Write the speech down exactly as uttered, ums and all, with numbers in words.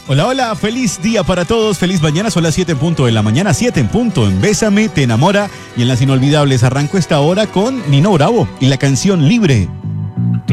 Hola, hola, feliz día para todos, feliz mañana, son las siete en punto de la mañana, siete en punto en Bésame, te enamora, y en las inolvidables arranco esta hora con Nino Bravo y la canción Libre.